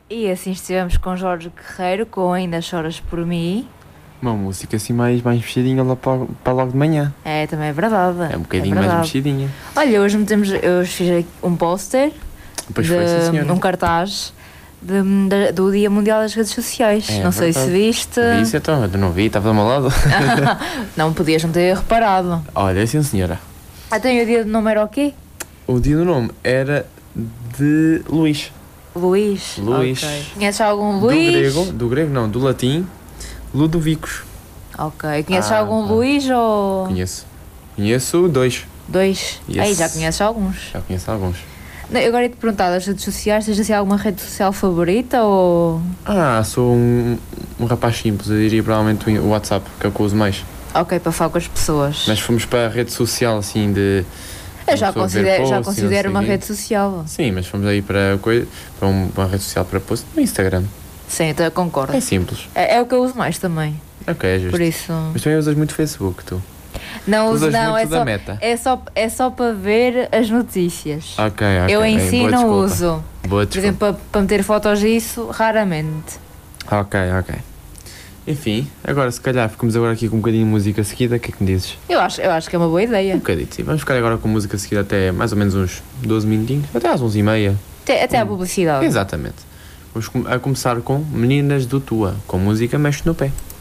E assim estivemos com Jorge Guerreiro, com Ainda Choras Por Mim. Uma música assim mais mexidinha lá para logo de manhã. É, também é verdade. É um bocadinho mais mexidinha. Olha, hoje fiz aqui um póster, Pois foi, sim, senhora. um cartaz do Dia Mundial das Redes Sociais. É não sei verdade. se viste. Vi isso então, eu não vi, estava do meu lado. Não podias não ter reparado. Olha, sim senhora. Até o dia do nome era o quê? O dia do nome era de Luís. Luís. Luís. Okay. Conheces algum Luís? Do grego não, do latim, Ludovicos. Ok. Conheces algum Luís ou... Conheço dois. Dois? Yes. Aí já conheces alguns. Já conheço alguns. Agora ia-te perguntar, das redes sociais, tens assim alguma rede social favorita ou... Sou um rapaz simples, eu diria provavelmente o WhatsApp, que é o que eu uso mais. Ok, para falar com as pessoas. Mas fomos para a rede social assim de... Eu já considero uma rede social. Sim, mas fomos aí para uma rede social para post no Instagram. Sim, então eu concordo. É simples. É o que eu uso mais também. Ok, é justo. Por isso... Mas também usas muito Facebook, tu? Não uso, Usas não, muito da Meta. é só para ver as notícias. Ok. Eu em si boa não desculpa. uso. Boa Por desculpa. exemplo, para meter fotos disso, raramente. Ok. Enfim, agora se calhar ficamos agora aqui com um bocadinho de música seguida, o que é que me dizes? Eu acho que é uma boa ideia. Um bocadinho, sim. Vamos ficar agora com música seguida até mais ou menos uns 12 minutinhos, até às 11h30. Até a publicidade. Exatamente. Vamos a começar com Meninas do Tua, com música Mexe no Pé.